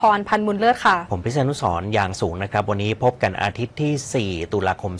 พรพันธ์บุญเลิศค่ะผมพิษณุสรอย่างสูงนะครับวันนี้พบกันอาทิตย์ที่ 4 ตุลาคม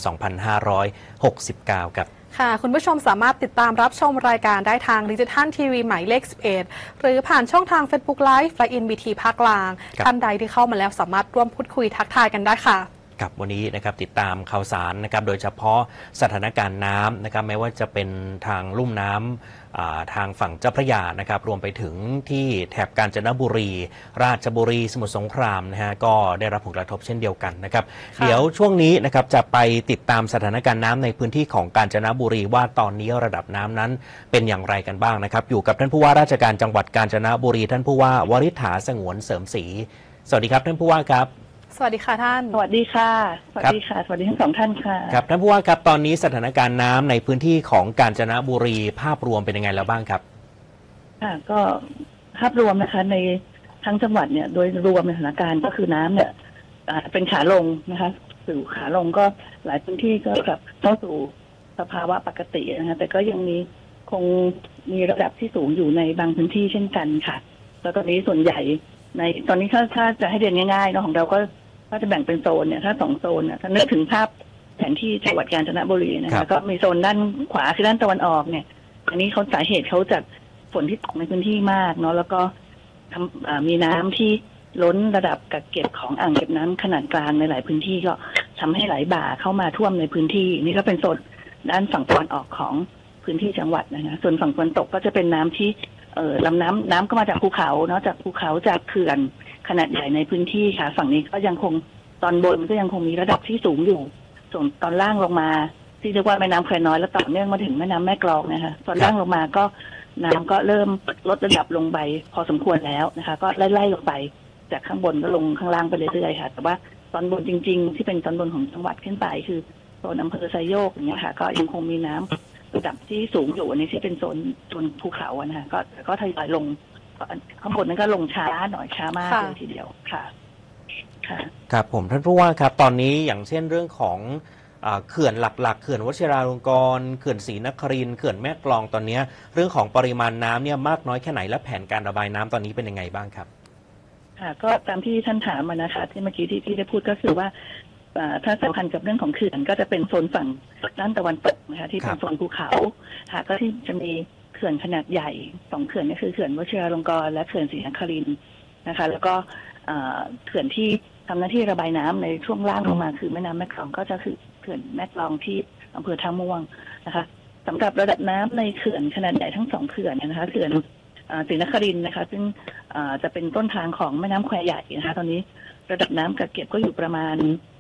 2569 ครับค่ะคุณผู้ชมสามารถติดตามรับชมรายการได้ทางดิจิทัลทีวีหมายเลข 11 หรือผ่านช่องทาง Facebook Live และ NBT ภาคกลางท่านใดที่เข้ามาแล้วสามารถร่วมพูดคุยทักทายกันได้ค่ะกับวันนี้นะครับติดตามข่าวสารนะครับโดยเฉพาะสถานการณ์น้ำนะครับไม่ว่าจะเป็นทางลุ่มน้ำทางฝั่งเจ้าพระยานะครับรวมไปถึงที่แถบกาญจนบุรี ราชบุรีสมุทรสงครามนะฮะก็ได้รับผลกระทบเช่นเดียวกันนะครับเดี๋ยวช่วงนี้นะครับจะไปติดตามสถานการณ์น้ำในพื้นที่ของกาญจนบุรีว่าตอนนี้ระดับน้ำนั้นเป็นอย่างไรกันบ้างนะครับอยู่กับท่านผู้ว่าราชการจังหวัดกาญจนบุรีท่านผู้ว่าวริษฐาสงวนเสริมศรีสวัสดีครับท่านผู้ว่าครับสวัสดีค่ะท่านสวัสดีค่ะสวัสดีค่ะสวัสดีทั้งสองท่านค่ะครับท่านผู้ว่าครับตอนนี้สถานการณ์น้ำในพื้นที่ของกาญจนบุรีภาพรวมเป็นยังไงแล้วบ้างครับค่ะก็ภาพรวมนะคะในทั้งจังหวัดเนี่ยโดยรวมในสถานการณ์ก็คือน้ำเนี่ยเป็นขาลงนะคะสู่ขาลงก็หลายพื้นที่ก็กลับเข้าสู่สภาวะปกตินะคะแต่ก็ยังคงมีระดับที่สูงอยู่ในบางพื้นที่เช่นกันค่ะแล้วตอนนี้ส่วนใหญ่ในตอนนี้ถ้าจะให้เรียนง่ายๆเนาะของเราก็จะแบ่งเป็นโซนเนี่ยถ้า2 โซนเนี่ยถ้านึกถึงภาพแผนที่จังหวัดกาญจนบุรีนะคะก็มีโซนด้านขวาคือด้านตะวันออกเนี่ยอันนี้เขาสาเหตุเขาจากฝนที่ตกในพื้นที่มากเนาะแล้วก็มีน้ำที่ล้นระดับกักเก็บของอ่างเก็บน้ำขนาดกลางในหลายพื้นที่ก็ทำให้ไหลบ่าเข้ามาท่วมในพื้นที่นี่ก็เป็นโซนด้านฝั่งตะวันออกของพื้นที่จังหวัดนะคะส่วนฝั่งตะวันตกก็จะเป็นน้ำที่ลำน้ำก็มาจากภูเขาเนาะจากภูเขาจากเขื่อนขนาดใหญ่ในพื้นที่ค่ะฝั่งนี้ก็ยังคงตอนบนก็ยังคงมีระดับที่สูงอยู่ส่วนตอนล่างลงมาที่เรียกว่าแม่น้ำแควน้อยแล้วต่อเนื่องมาถึงแม่น้ำแม่กลองนะคะตอนล่างลงมาก็น้ำก็เริ่มลดระดับลงไปพอสมควรแล้วนะคะก็ไล่ลงไปจากข้างบนก็ลงข้างล่างไปเรื่อยๆค่ะแต่ว่าตอนบนจริงๆที่เป็นตอนบนของจังหวัดขึ้นไปคือโซนอำเภอไซโยกอย่างเงี้ยค่ะก็ยังคงมีน้ำระดับที่สูงอยู่อันนี้ที่เป็นโซนภูเขาอะนะคะก็ทยอยลงข้างบนนั้นก็ลงช้าหน่อยช้ามากเลยทีเดียวค่ะครับผมท่านผู้ว่าครับตอนนี้อย่างเช่นเรื่องของเขื่อนหลักๆเขื่อนวชิราลงกรณ์เขื่อนศรีนครินทร์เขื่อนแม่กลองตอนนี้เรื่องของปริมาณน้ำเนี่ยมากน้อยแค่ไหนและแผนการระบายน้ำตอนนี้เป็นยังไงบ้างครับค่ะก็ตามที่ท่านถามมานะคะที่เมื่อกี้ที่ได้พูดก็คือว่าถ้าสำคัญกับเรื่องของเขื่อนก็จะเป็นโซนฝั่งด้านตะวันตกนะคะที่เป็นโซนภูเขาค่ะก็ที่จะมีเขื่อนขนาดใหญ่2 เขื่อนก็คือเขื่อนวชิราลงกรณ์และเขื่อนศรีนครินทร์นะคะแล้วก็เขื่อนที่ทำหน้าที่ระบายน้ำในช่วงล่างลงมาคือแม่น้ำแม่กลองก็จะคือเขื่อนแม่กลองที่อำเภอท่าม่วงนะคะสำหรับระดับน้ำในเขื่อนขนาดใหญ่ทั้ง2 เขื่อนนะคะเขื่อนศรีนครินทร์นะคะซึ่งจะเป็นต้นทางของแม่น้ำแควใหญ่นะคะตอนนี้ระดับน้ำกักเก็บก็อยู่ประมาณ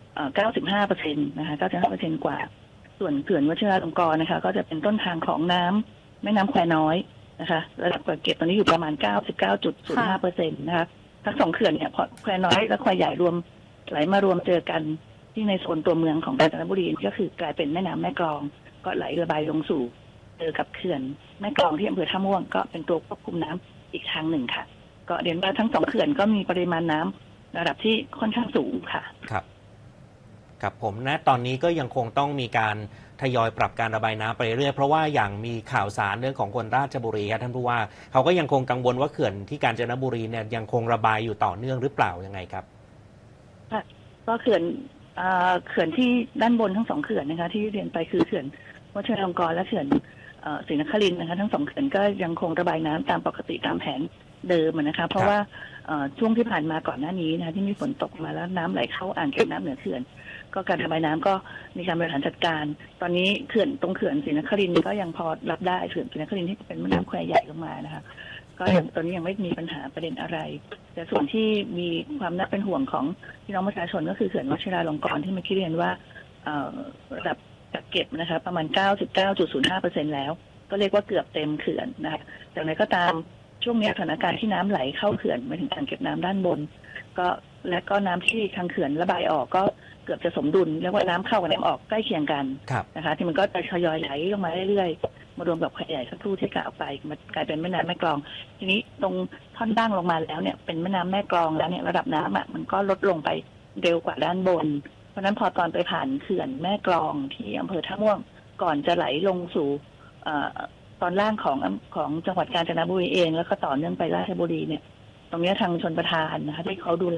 95%นะคะ 95% กว่าส่วนเขื่อนวชิราลงกรณ์นะคะก็จะเป็นต้นทางของน้ำแม่น้ำแควน้อยนะคะระดับกักเก็บตอนนี้อยู่ประมาณ 99.05% นะคะทั้ง2 เขื่อนเนี่ยพอแควน้อยและแควใหญ่รวมไหลมารวมเจอกันที่ในโซนตัวเมืองของกาญจนบุรีก็คือกลายเป็นแม่น้ำแม่กลองก็ไหลระบายลงสู่เจอกับเขื่อนแม่กลองที่อำเภอท่าม่วงก็เป็นตัวควบคุมน้ำอีกทางหนึ่งค่ะก็เรียนว่าทั้ง2 เขื่อนก็มีปริมาณน้ำระดับที่ค่อนข้างสูงค่ะครับผมณตอนนี้ก็ยังคงต้องมีการทยอยปรับการระบายน้ำไปเรื่อยเพราะว่าอย่างมีข่าวสารเรื่องของคนราชบุรีครับท่านผู้ว่าเขาก็ยังคงกังวลว่าเขื่อนที่กาญจนบุรีเนี่ยยังคงระบายอยู่ต่อเนื่องหรือเปล่ายังไงครับค่ะก็เขื่อนที่ด้านบนทั้ง2 เขื่อนนะคะที่เรียนไปคือเขื่อนวชิราลงกรณ์และเขื่อนศรีนครินทร์นะคะทั้ง2 เขื่อนก็ยังคงระบายน้ำตามปกติตามแผนเดิมนะคะเพราะว่าช่วงที่ผ่านมาก่อนหน้านี้นะคะที่มีฝนตกมาแล้วน้ำไหลเข้าอ่างเก็บน้ำเหนือเขื่อนก็การระบายน้ำก็มีการบริหารจัดการตอนนี้เขื่อนตรงเขื่อนศรีนครินทร์ก็ยังพอรับได้เขื่อนศรีนครินทร์ที่เป็นแม่น้ำแควใหญ่ลงมานะคะก็ยังตอนนี้ยังไม่มีปัญหาประเด็นอะไรแต่ส่วนที่มีความน่าเป็นห่วงของพี่น้องประชาชนก็คือเขื่อนวชิราลงกรณ์ที่เมื่อกี้เรียนว่าระดับกักเก็บนะคะประมาณ 99.05% แล้วก็เรียกว่าเกือบเต็มเขื่อนนะคะแต่อย่างไรก็ตามช่วงนี้สถานการณ์ที่น้ำไหลเข้าเขื่อนไปถึงอ่างเก็บน้ำด้านบนก็น้ำที่ทางเขื่อนระบายออกก็เกือบจะสมดุลเรียกว่าน้ำเข้ากับน้ำออกใกล้เคียงกันนะคะที่มันก็จะทยอยไหลลงมาเรื่อยๆมารวมกับแควใหญ่สักครู่ที่กล่าวไปมากลายเป็นแม่น้ำแม่กลองทีนี้ตรงท่อนล่างลงมาแล้วเนี่ยเป็นแม่น้ำแม่กลองแล้วเนี่ยระดับน้ำมันก็ลดลงไปเร็วกว่าด้านบนเพราะนั้นพอตอนไปผ่านเขื่อนแม่กลองที่อำเภอท่าม่วงก่อนจะไหลลงสู่ตอนล่างของจังหวัดกาญจนบุรีเองแล้วก็ต่อเนื่องไปราชบุรีเนี่ยตรงนี้ทางชลประทานนะคะที่เขาดูแล